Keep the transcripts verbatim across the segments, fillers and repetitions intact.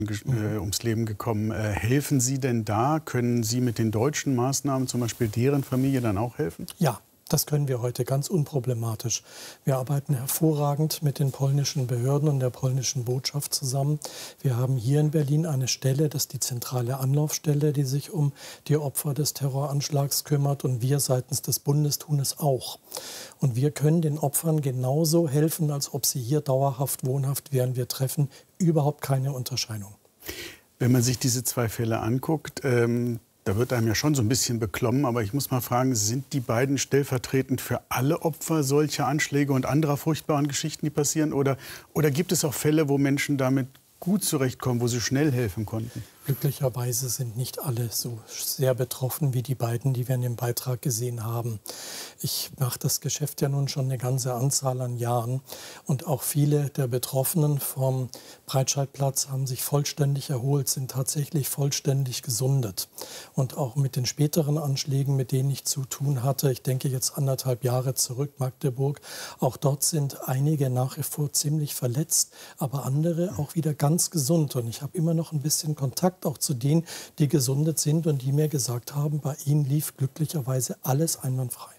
äh, ums Leben gekommen. Äh, helfen Sie denn da? Können Sie mit den deutschen Maßnahmen zum Beispiel deren Familie dann auch helfen? Ja. Das können wir heute ganz unproblematisch. Wir arbeiten hervorragend mit den polnischen Behörden und der polnischen Botschaft zusammen. Wir haben hier in Berlin eine Stelle, das ist die zentrale Anlaufstelle, die sich um die Opfer des Terroranschlags kümmert. Und wir seitens des Bundes tun es auch. Und wir können den Opfern genauso helfen, als ob sie hier dauerhaft wohnhaft wären. Wir treffen überhaupt keine Unterscheidung. Wenn man sich diese zwei Fälle anguckt, ähm da wird einem ja schon so ein bisschen beklommen, aber ich muss mal fragen, sind die beiden stellvertretend für alle Opfer solcher Anschläge und anderer furchtbaren Geschichten, die passieren? Oder, oder gibt es auch Fälle, wo Menschen damit gut zurechtkommen, wo sie schnell helfen konnten? Glücklicherweise sind nicht alle so sehr betroffen wie die beiden, die wir in dem Beitrag gesehen haben. Ich mache das Geschäft ja nun schon eine ganze Anzahl an Jahren und auch viele der Betroffenen vom Breitscheidplatz haben sich vollständig erholt, sind tatsächlich vollständig gesundet. Und auch mit den späteren Anschlägen, mit denen ich zu tun hatte, ich denke jetzt anderthalb Jahre zurück, Magdeburg, auch dort sind einige nach wie vor ziemlich verletzt, aber andere auch wieder ganz gesund. Und ich habe immer noch ein bisschen Kontakt auch zu denen, die gesundet sind und die mir gesagt haben, bei ihnen lief glücklicherweise alles einwandfrei.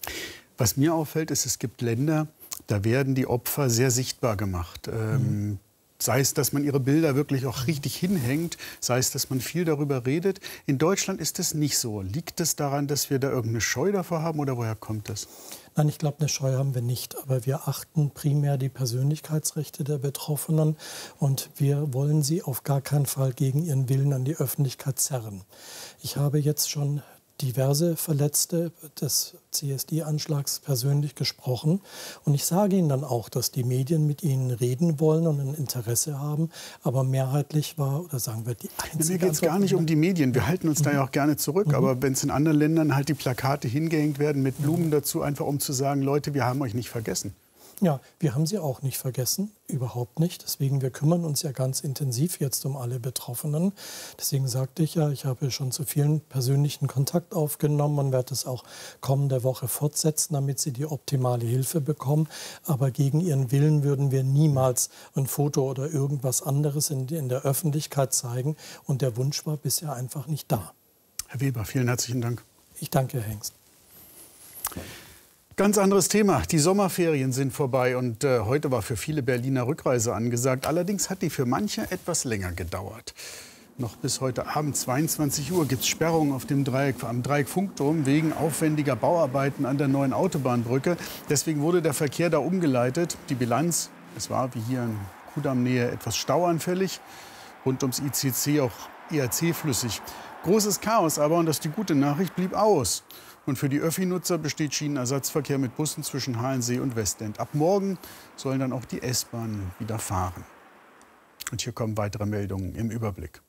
Was mir auffällt, ist, es gibt Länder, da werden die Opfer sehr sichtbar gemacht. Ähm, mhm. Sei es, dass man ihre Bilder wirklich auch richtig hinhängt, sei es, dass man viel darüber redet. In Deutschland ist das nicht so. Liegt es daran, dass wir da irgendeine Scheu davor haben oder woher kommt das? Nein, ich glaube, eine Scheu haben wir nicht. Aber wir achten primär die Persönlichkeitsrechte der Betroffenen und wir wollen sie auf gar keinen Fall gegen ihren Willen an die Öffentlichkeit zerren. Ich habe jetzt schon diverse Verletzte des C S D-Anschlags persönlich gesprochen. Und ich sage Ihnen dann auch, dass die Medien mit Ihnen reden wollen und ein Interesse haben. Aber mehrheitlich war, oder sagen wir, die einzige... Mir geht es gar nicht um die Medien. Wir halten uns mhm. da ja auch gerne zurück. Mhm. Aber wenn es in anderen Ländern halt die Plakate hingehängt werden mit Blumen mhm. dazu, einfach um zu sagen, Leute, wir haben euch nicht vergessen. Ja, wir haben sie auch nicht vergessen, überhaupt nicht. Deswegen, wir kümmern uns ja ganz intensiv jetzt um alle Betroffenen. Deswegen sagte ich ja, ich habe schon zu vielen persönlichen Kontakt aufgenommen und werde es auch kommende Woche fortsetzen, damit sie die optimale Hilfe bekommen. Aber gegen ihren Willen würden wir niemals ein Foto oder irgendwas anderes in, in der Öffentlichkeit zeigen. Und der Wunsch war bisher einfach nicht da. Herr Weber, vielen herzlichen Dank. Ich danke, Herr Hengst. Ganz anderes Thema. Die Sommerferien sind vorbei und äh, heute war für viele Berliner Rückreise angesagt. Allerdings hat die für manche etwas länger gedauert. Noch bis heute Abend zweiundzwanzig Uhr gibt es Sperrungen auf dem Dreieck, am Dreieck-Funkturm wegen aufwendiger Bauarbeiten an der neuen Autobahnbrücke. Deswegen wurde der Verkehr da umgeleitet. Die Bilanz, es war wie hier in Kudamm-Nähe etwas stauanfällig. Rund ums I C C auch eher zähflüssig. Großes Chaos aber, und das ist die gute Nachricht, blieb aus. Und für die Öffi-Nutzer besteht Schienenersatzverkehr mit Bussen zwischen Halensee und Westend. Ab morgen sollen dann auch die S-Bahnen wieder fahren. Und hier kommen weitere Meldungen im Überblick.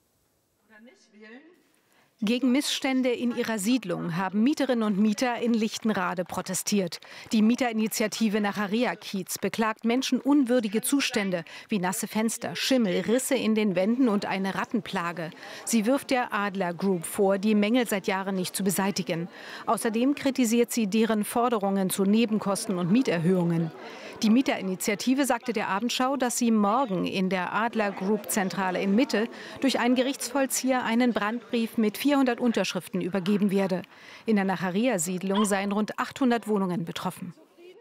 Gegen Missstände in ihrer Siedlung haben Mieterinnen und Mieter in Lichtenrade protestiert. Die Mieterinitiative Nacharea-Kiez beklagt menschenunwürdige Zustände wie nasse Fenster, Schimmel, Risse in den Wänden und eine Rattenplage. Sie wirft der Adler Group vor, die Mängel seit Jahren nicht zu beseitigen. Außerdem kritisiert sie deren Forderungen zu Nebenkosten und Mieterhöhungen. Die Mieterinitiative sagte der Abendschau, dass sie morgen in der Adler Group Zentrale in Mitte durch einen Gerichtsvollzieher einen Brandbrief mit vierhundert Unterschriften übergeben werde. In der Nacharea-Siedlung seien rund achthundert Wohnungen betroffen.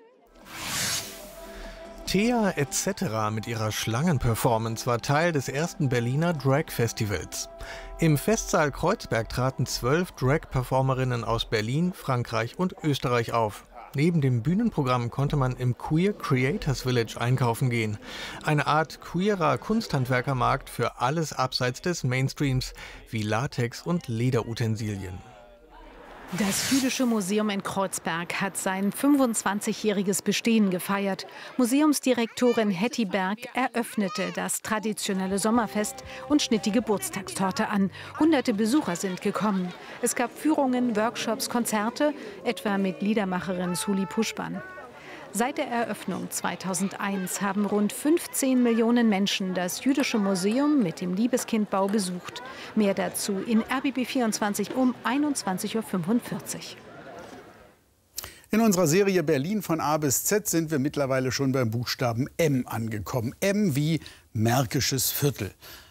Thea et cetera mit ihrer Schlangenperformance war Teil des ersten Berliner Drag-Festivals. Im Festsaal Kreuzberg traten zwölf Drag-Performerinnen aus Berlin, Frankreich und Österreich auf. Neben dem Bühnenprogramm konnte man im Queer Creators Village einkaufen gehen. Eine Art queerer Kunsthandwerkermarkt für alles abseits des Mainstreams, wie Latex- und Lederutensilien. Das Jüdische Museum in Kreuzberg hat sein fünfundzwanzigjähriges Bestehen gefeiert. Museumsdirektorin Hetty Berg eröffnete das traditionelle Sommerfest und schnitt die Geburtstagstorte an. Hunderte Besucher sind gekommen. Es gab Führungen, Workshops, Konzerte, etwa mit Liedermacherin Suli Puschban. Seit der Eröffnung zweitausendeins haben rund fünfzehn Millionen Menschen das Jüdische Museum mit dem Liebeskindbau besucht. Mehr dazu in R B B vierundzwanzig um einundzwanzig Uhr fünfundvierzig. In unserer Serie Berlin von A bis Z sind wir mittlerweile schon beim Buchstaben M angekommen. M wie Märkisches Viertel.